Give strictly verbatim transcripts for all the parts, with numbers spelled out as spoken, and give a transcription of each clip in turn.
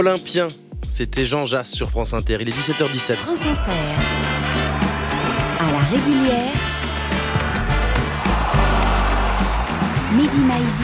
Olympien, c'était Jean Jass sur France Inter. Il est dix-sept heures dix-sept. France Inter. À la régulière. Mehdi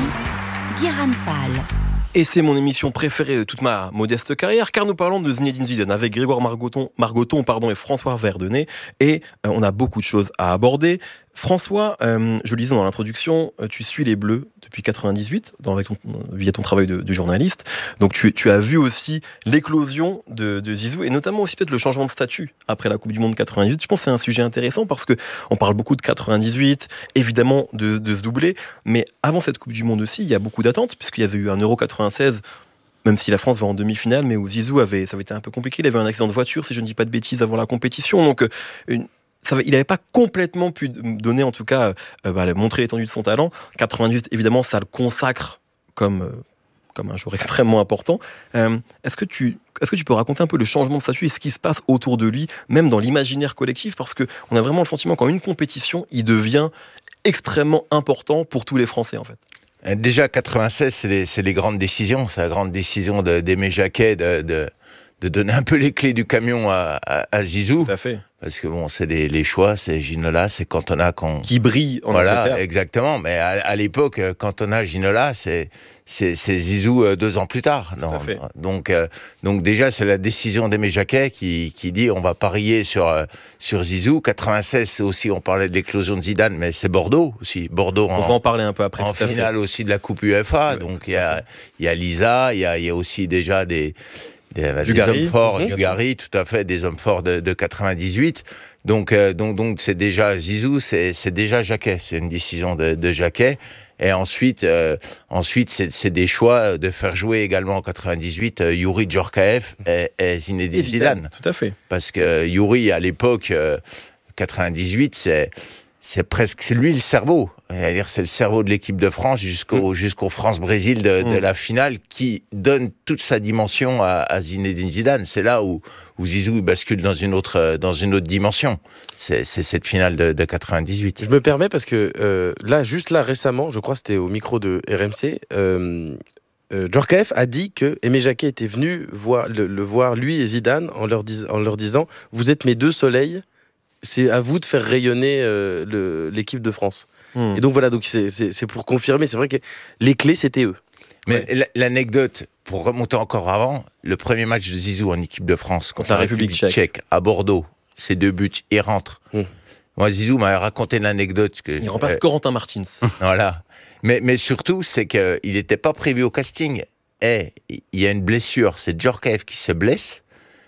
Maizi, Guérin Fall. Et c'est mon émission préférée de toute ma modeste carrière, car nous parlons de Zinedine Zidane avec Grégoire Margoton, Margoton pardon, et François Verdenay. Et euh, on a beaucoup de choses à aborder. François, euh, je le disais dans l'introduction, euh, tu suis les Bleus depuis quatre-vingt-dix-huit, dans, avec ton, via ton travail de, de journaliste. Donc tu, tu as vu aussi l'éclosion de, de Zizou, et notamment aussi peut-être le changement de statut après la Coupe du Monde quatre-vingt-dix-huit. Je pense que c'est un sujet intéressant parce qu'on parle beaucoup de quatre-vingt-dix-huit, évidemment de, de ce doublé, mais avant cette Coupe du Monde aussi, il y a beaucoup d'attentes, puisqu'il y avait eu un Euro quatre-vingt-seize, même si la France va en demi-finale, mais où Zizou avait, ça avait été un peu compliqué. Il avait un accident de voiture, si je ne dis pas de bêtises, avant la compétition. Donc, une, ça, il n'avait pas complètement pu donner, en tout cas, euh, bah, montrer l'étendue de son talent. quatre-vingt-dix-huit, évidemment, ça le consacre comme, euh, comme un joueur extrêmement important. Euh, est-ce que tu, est-ce que tu peux raconter un peu le changement de statut et ce qui se passe autour de lui, même dans l'imaginaire collectif? Parce qu'on a vraiment le sentiment qu'en une compétition, il devient extrêmement important pour tous les Français, en fait. Déjà, quatre-vingt-seize, c'est les, c'est les grandes décisions. C'est la grande décision de, d'Aimé Jacquet de, de, de donner un peu les clés du camion à, à, à Zizou. Tout à fait. Parce que bon, c'est des, les choix, c'est Ginola, c'est Cantona qu'on... Qui brille en Voilà, Angleterre. exactement. Mais à, à l'époque, Cantona, Ginola, c'est, c'est, c'est Zizou euh, deux ans plus tard. Non, Tout à fait. Donc, euh, donc déjà, c'est la décision d'Aimé Jacquet qui, qui dit on va parier sur, euh, sur Zizou. quatre-vingt-seize, c'est aussi, on parlait de l'éclosion de Zidane, mais c'est Bordeaux aussi. Bordeaux en, On va en parler un peu après. en finale aussi de la Coupe UEFA. Ouais, donc il y a, il y a Lisa, il y a, il y a aussi déjà des... Des, des Dugarry, hommes forts, mmh, Dugarry, tout à fait, des hommes forts de, de quatre-vingt-dix-huit. Donc, euh, donc, donc, c'est déjà Zizou, c'est, c'est déjà Jacquet. C'est une décision de, de Jacquet. Et ensuite, euh, ensuite, c'est, c'est des choix de faire jouer également en quatre-vingt-dix-huit euh, Youri Djorkaeff et, et Zinedine Zidane. Tout à fait. Parce que Youri, à l'époque, euh, quatre-vingt-dix-huit, c'est, c'est presque, c'est lui le cerveau. C'est-à-dire, c'est le cerveau de l'équipe de France jusqu'au, mmh. jusqu'au France-Brésil de, de mmh. la finale qui donne toute sa dimension à, à Zinedine Zidane. C'est là où, où Zizou bascule dans une autre, dans une autre dimension. C'est, c'est cette finale de, de quatre-vingt-dix-huit. Je me permets parce que euh, là, juste là, récemment, je crois que c'était au micro de R M C, euh, euh, Djorkaeff a dit que Aimé Jacquet était venu voir, le, le voir, lui et Zidane, en leur, dis, en leur disant « Vous êtes mes deux soleils, c'est à vous de faire rayonner euh, le, l'équipe de France. Mmh. » Et donc voilà, donc c'est, c'est, c'est pour confirmer, c'est vrai que les clés, c'était eux. Mais ouais. L'anecdote, pour remonter encore avant, le premier match de Zizou en équipe de France contre la République, République tchèque. tchèque à Bordeaux, ses deux buts, il rentre. Mmh. Moi, Zizou m'a raconté une anecdote. Que, il remplace euh, Corentin Martins. Voilà. Mais, mais surtout, c'est qu'il n'était pas prévu au casting. Et il y a une blessure, c'est Djorkaeff qui se blesse.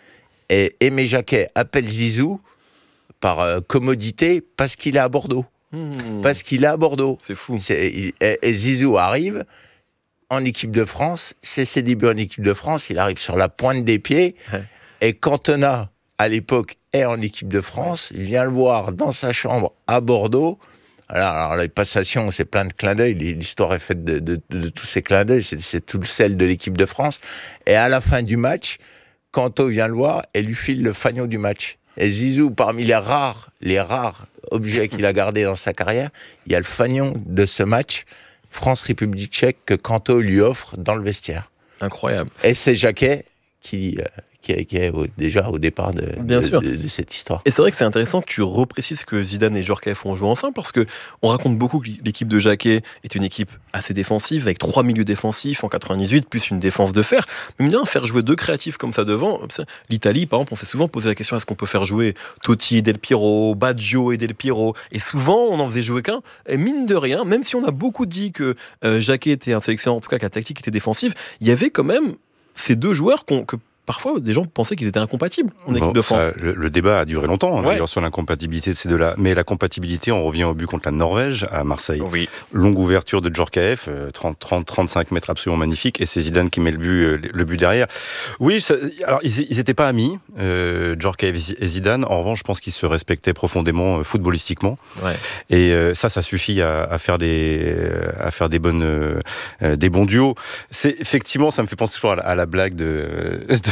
Et Aimé Jacquet appelle Zizou par euh, commodité parce qu'il est à Bordeaux. Mmh. Parce qu'il est à Bordeaux. C'est fou. C'est, il, et, et Zizou arrive en équipe de France. C'est ses débuts en équipe de France. Il arrive sur la pointe des pieds. Ouais. Et Cantona, à l'époque, est en équipe de France. Il vient le voir dans sa chambre à Bordeaux. Alors, alors les passations, c'est plein de clins d'œil. L'histoire est faite de, de, de, de tous ces clins d'œil. C'est, c'est tout le sel de l'équipe de France. Et à la fin du match, Canto vient le voir et lui file le fanion du match. Et Zizou, parmi les rares, les rares objets qu'il a gardés dans sa carrière, il y a le fanion de ce match France-République tchèque que Canto lui offre dans le vestiaire. Incroyable. Et c'est Jacquet qui, euh, qui, est, qui est au, déjà au départ de, Bien de, sûr. de, de cette histoire. Et c'est vrai que c'est intéressant que tu reprécises que Zidane et Djorkaeff ont joué ensemble, parce que on raconte beaucoup que l'équipe de Jacquet est une équipe assez défensive, avec trois milieux défensifs en quatre-vingt-dix-huit, plus une défense de fer. Mais bien faire jouer deux créatifs comme ça devant, l'Italie, par exemple, on s'est souvent posé la question, est-ce qu'on peut faire jouer Totti et Del Piero, Baggio et Del Piero? Et souvent, on n'en faisait jouer qu'un. Et mine de rien, même si on a beaucoup dit que euh, Jacquet était un sélectionneur, en tout cas que la tactique était défensive, il y avait quand même ces deux joueurs qu'on, que parfois, des gens pensaient qu'ils étaient incompatibles en équipe bon, de France. Ça, le, le débat a duré longtemps, hein, ouais. d'ailleurs, sur l'incompatibilité de ces deux-là. Mais la compatibilité, on revient au but contre la Norvège, à Marseille. Oui. Longue ouverture de Djorkaeff, trente, trente, trente-cinq mètres absolument magnifique, et c'est Zidane qui met le but, le but derrière. Oui, ça, alors, ils n'étaient pas amis, euh, Djorkaeff et Zidane. En revanche, je pense qu'ils se respectaient profondément euh, footballistiquement. Ouais. Et euh, ça, ça suffit à, à, faire, des, à faire des, bonnes, euh, des bons duos. C'est, effectivement, ça me fait penser toujours à la, à la blague de,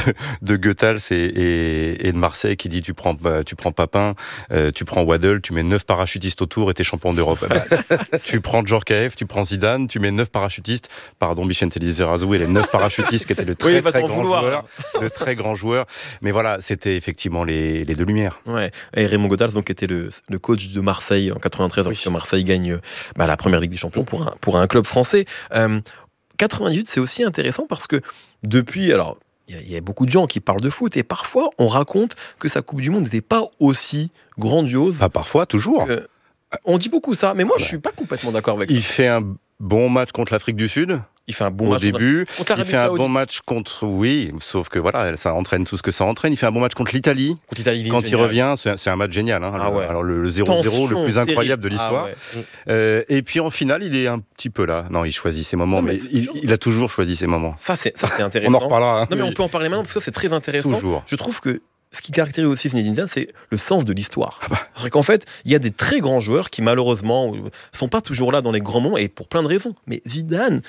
de Goethals et, et, et de Marseille qui dit tu prends, tu prends Papin, euh, tu prends Waddle, tu mets neuf parachutistes autour et t'es champion d'Europe. Bah, tu prends Djorkaeff, tu prends Zidane, tu mets neuf parachutistes. Pardon, Vicente Lizarazu et les neuf parachutistes qui étaient de très, oui, très grands vouloir, joueurs. De très grands joueurs. Mais voilà, c'était effectivement les, les deux lumières. Ouais. Et Raymond Goethals donc était le, le coach de Marseille en quatre-vingt-treize, oui. lorsque Marseille gagne bah, la première Ligue des Champions pour un, pour un club français. Euh, quatre-vingt-dix-huit, c'est aussi intéressant parce que depuis, alors il y, y a beaucoup de gens qui parlent de foot et parfois on raconte que sa Coupe du Monde n'était pas aussi grandiose. Ah, parfois, toujours. Que, on dit beaucoup ça, mais moi je suis pas complètement d'accord avec ça. Il fait un bon match contre l'Afrique du Sud. Il fait un bon au match début. Contre il fait un bon match contre, oui, sauf que voilà, ça entraîne tout ce que ça entraîne. Il fait un bon match contre l'Italie. Contre l'Italie, quand génial. il revient, c'est un, c'est un match génial. Hein. Ah ouais. Alors le, le zéro zéro le plus incroyable de l'histoire. Ah ouais. euh, et puis en finale, il est un petit peu là. Non, il choisit ses moments, non, mais, mais il, il a toujours choisi ses moments. Ça, c'est, ça, c'est intéressant. On en reparlera. Hein. Non, mais on peut en parler maintenant parce que ça, c'est très intéressant. Toujours. Je trouve que ce qui caractérise aussi Zinedine Zidane, c'est le sens de l'histoire. Ah bah. C'est qu'en fait, il y a des très grands joueurs qui malheureusement sont pas toujours là dans les grands moments et pour plein de raisons. Mais Zidane,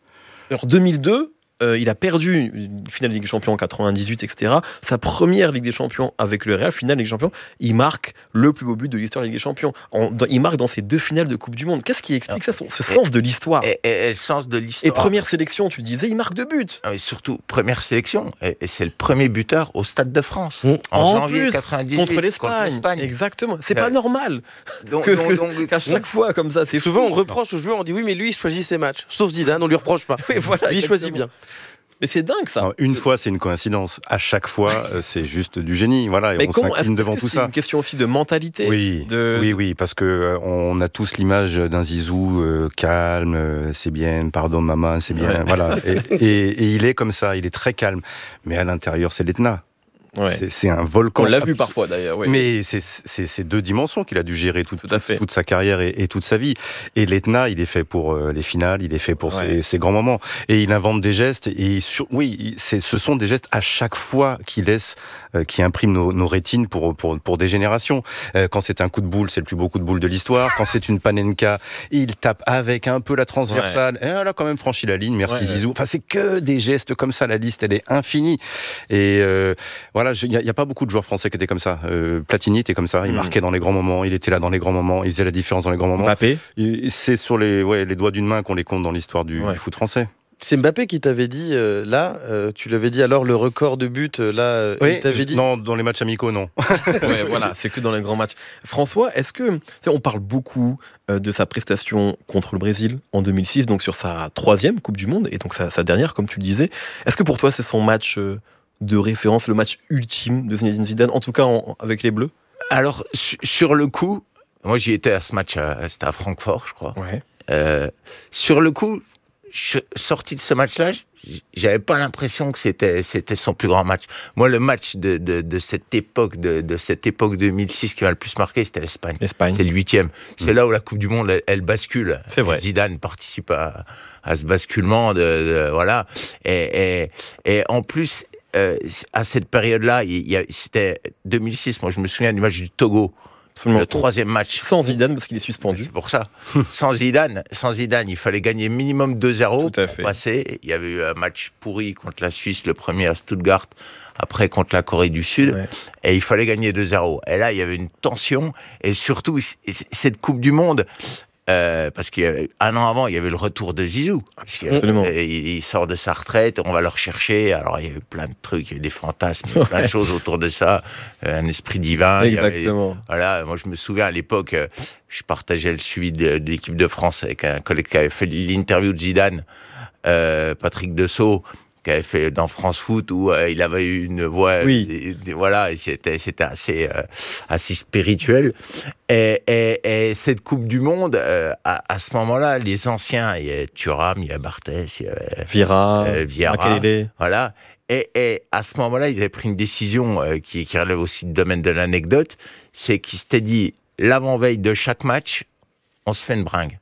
en deux mille deux, euh, il a perdu une finale de Ligue des Champions en quatre-vingt-dix-huit, et cetera. Sa première Ligue des Champions avec le Real, finale Ligue des Champions, il marque le plus beau but de l'histoire de la Ligue des Champions. En, dans, il marque dans ses deux finales de Coupe du Monde. Qu'est-ce qui explique ça, ce et, sens de l'histoire et, et, et le sens de l'histoire. Et première sélection, tu le disais, il marque deux buts. Ah, et surtout, première sélection, et, et c'est le premier buteur au Stade de France. Mmh. En, en janvier plus, quatre-vingt-dix-huit, contre l'Espagne. contre l'Espagne. Exactement. C'est là, pas normal. Donc, que, donc, donc qu'à chaque fois, comme ça, c'est souvent fou. on reproche aux joueurs, on dit oui, mais lui, il choisit ses matchs. Sauf Zidane, on lui reproche pas. Oui, voilà, lui, il choisit bien. Mais c'est dingue ça. Alors, une c'est... fois, c'est une coïncidence. À chaque fois, c'est juste du génie. Voilà, et mais on comment, s'incline devant tout c'est ça. C'est une question aussi de mentalité. Oui, de... oui, oui, parce que euh, on a tous l'image d'un Zizou euh, calme, euh, c'est bien, pardon maman, c'est bien, ouais. Voilà. Et, et, et il est comme ça, il est très calme. Mais à l'intérieur, c'est l'Etna. Ouais. C'est, c'est un volcan. On l'a vu parfois d'ailleurs. Oui. Mais c'est, c'est, c'est deux dimensions qu'il a dû gérer toute, Tout à fait. toute sa carrière et, et toute sa vie. Et l'Etna, il est fait pour euh, les finales, il est fait pour ouais. ses, ses grands moments. Et il invente des gestes. Et sur, oui, c'est, ce sont des gestes à chaque fois qui laissent, euh, qui impriment nos, nos rétines pour, pour, pour des générations. Euh, quand c'est un coup de boule, c'est le plus beau coup de boule de l'histoire. Quand c'est une panenka, il tape avec un peu la transversale. Ouais. Et elle a quand même franchi la ligne. Merci ouais, Zizou. Ouais. Enfin, c'est que des gestes comme ça. La liste, elle est infinie. Et euh, voilà, il n'y a, a pas beaucoup de joueurs français qui étaient comme ça. Euh, Platini était comme ça, il mmh. marquait dans les grands moments, il était là dans les grands moments, il faisait la différence dans les grands moments. Mbappé. Et c'est sur les, ouais, les doigts d'une main qu'on les compte dans l'histoire du, ouais. du foot français. C'est Mbappé qui t'avait dit, euh, là, euh, tu l'avais dit alors, le record de buts, euh, là, euh, oui, il t'avait dit... Non, dans les matchs amicaux, non. Ouais, voilà, c'est que dans les grands matchs. François, est-ce que... On parle beaucoup euh, de sa prestation contre le Brésil en deux mille six, donc sur sa troisième Coupe du Monde, et donc sa, sa dernière, comme tu le disais. Est-ce que pour toi, c'est son match... Euh, de référence, le match ultime de Zinedine Zidane, en tout cas en, avec les Bleus? Alors, su- sur le coup, moi j'y étais à ce match, à, c'était à Francfort, je crois. Ouais. Euh, sur le coup, je, sorti de ce match-là, j'avais pas l'impression que c'était, c'était son plus grand match. Moi, le match de, de, de cette époque, de, de cette époque deux mille six qui m'a le plus marqué, c'était l'Espagne. L'Espagne. C'est le huitième. C'est mmh. là où la Coupe du Monde, elle, elle bascule. C'est vrai. Zidane participe à, à ce basculement, de, de voilà. Et, et, et en plus, Euh, à cette période-là, il y a, c'était deux mille six, moi je me souviens du match du Togo, Absolument. Le troisième match. Sans Zidane, parce qu'il est suspendu. C'est pour ça. sans Zidane, sans Zidane, il fallait gagner minimum deux zéro Tout à pour fait. passer. Il y avait eu un match pourri contre la Suisse, le premier à Stuttgart, après contre la Corée du Sud, ouais. et il fallait gagner deux zéro. Et là, il y avait une tension, et surtout, cette Coupe du Monde... Euh, parce qu'un an avant, il y avait le retour de Zizou. Absolument. Il, il sort de sa retraite, on va le rechercher. Alors, il y a eu plein de trucs, il y a eu des fantasmes, il y a eu plein de choses autour de ça. Un esprit divin. Exactement. Avait, voilà, moi, je me souviens à l'époque, je partageais le suivi de, de l'équipe de France avec un collègue qui avait fait l'interview de Zidane, euh, Patrick Dessau, qui avait fait dans France Foot, où euh, il avait eu une voix, oui. et, et, voilà, et c'était, c'était assez, euh, assez spirituel. Et, et, et cette Coupe du Monde, euh, à, à ce moment-là, les anciens, il y a Thuram, il y a Barthès, il y a Vieira, euh, Vieira, Makelele. Voilà. Et, et à ce moment-là, ils avaient pris une décision euh, qui, qui relève aussi du domaine de l'anecdote, c'est qu'ils s'étaient dit, l'avant-veille de chaque match, on se fait une bringue.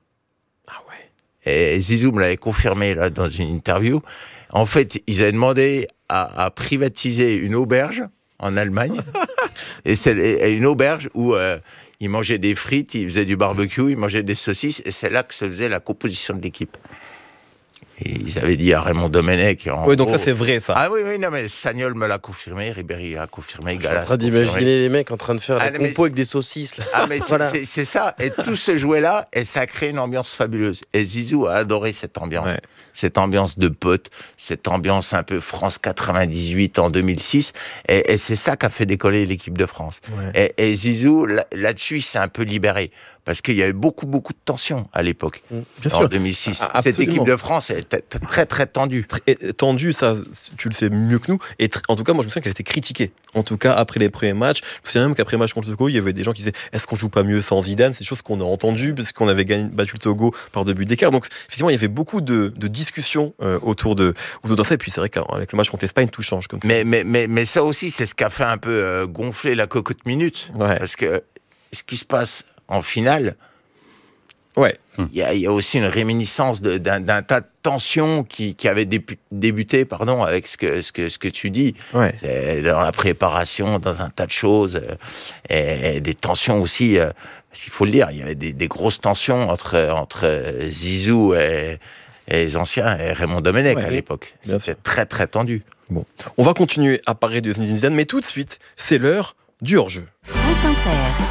Ah ouais. Et Zizou me l'avait confirmé là dans une interview. En fait, ils avaient demandé à, à privatiser une auberge en Allemagne. et c'est et une auberge où euh, ils mangeaient des frites, ils faisaient du barbecue, ils mangeaient des saucisses. Et c'est là que se faisait la composition de l'équipe. Et ils avaient dit à Raymond Domenech. Oui, donc ça c'est vrai ça. Ah oui, oui, non, mais Sagnol me l'a confirmé, Ribéry a confirmé, Gallas. Je suis en train d'imaginer les mecs en train de faire ah, la compo avec des saucisses. Là. Ah, mais c'est, voilà. c'est, c'est ça. Et tout se jouait là, et ça a créé une ambiance fabuleuse. Et Zizou a adoré cette ambiance. Ouais. Cette ambiance de potes, cette ambiance un peu France quatre-vingt-dix-huit en deux mille six. Et, et c'est ça qui a fait décoller l'équipe de France. Ouais. Et, et Zizou, là, là-dessus, il s'est un peu libéré. Parce qu'il y avait beaucoup, beaucoup de tensions à l'époque, Bien en sûr. deux mille six. Ah, cette équipe de France était très, très tendue. Très tendue, ça, tu le sais mieux que nous. Et tr- en tout cas, moi, je me souviens qu'elle était critiquée. En tout cas, après les premiers matchs. Je me souviens même qu'après le match contre le Togo, il y avait des gens qui disaient « Est-ce qu'on joue pas mieux sans Zidane ?» C'est des choses qu'on a entendues, parce qu'on avait gagné, battu le Togo par deux buts d'écart. Donc, effectivement, il y avait beaucoup de, de discussions euh, autour, de, autour de ça. Et puis, c'est vrai qu'avec le match contre l'Espagne, tout change. Comme mais, mais, mais, mais ça aussi, c'est ce qui a fait un peu euh, gonfler la cocotte minute. Ouais. Parce que ce qui se passe en finale... Ouais. Il y, a, il y a aussi une réminiscence de, d'un, d'un tas de tensions qui, qui avaient dépu, débuté pardon, avec ce que, ce, que, ce que tu dis. Ouais. C'est dans la préparation, dans un tas de choses. Et, et des tensions aussi, euh, parce qu'il faut le dire, il y avait des, des grosses tensions entre, entre Zizou et, et les anciens, et Raymond Domenech ouais, à l'époque. C'était sûr. très très tendu. Bon. On va continuer à parler de Zinedine Zidane, mais tout de suite, c'est l'heure du hors-jeu. France Inter.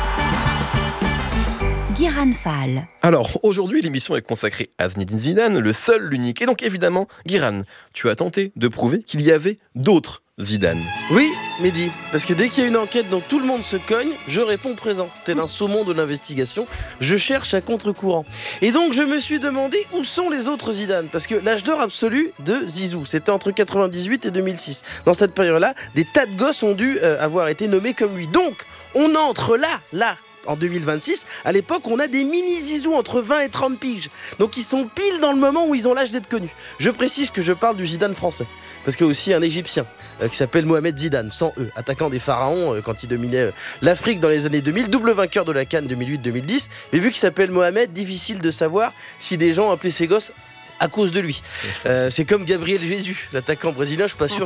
Guiran Fall. Alors, aujourd'hui, l'émission est consacrée à Zinedine Zidane, le seul, l'unique. Et donc, évidemment, Guiran, tu as tenté de prouver qu'il y avait d'autres Zidane. Oui, Mehdi, parce que dès qu'il y a une enquête dont tout le monde se cogne, je réponds présent. Tel un saumon de l'investigation, je cherche à contre-courant. Et donc, je me suis demandé où sont les autres Zidane, parce que l'âge d'or absolu de Zizou, c'était entre quatre-vingt-dix-huit et deux mille six. Dans cette période-là, des tas de gosses ont dû euh, avoir été nommés comme lui. Donc, on entre là, là, en deux mille vingt-six, à l'époque, on a des mini-Zizou entre vingt et trente piges. Donc, ils sont pile dans le moment où ils ont l'âge d'être connus. Je précise que je parle du Zidane français. Parce qu'il y a aussi un Égyptien euh, qui s'appelle Mohamed Zidane, sans E, attaquant des pharaons euh, quand il dominait euh, l'Afrique dans les années deux mille, double vainqueur de la CAN deux mille huit deux mille dix. Mais vu qu'il s'appelle Mohamed, difficile de savoir si des gens appelaient ses gosses à cause de lui. Euh, c'est comme Gabriel Jesus, l'attaquant brésilien, je suis pas sûr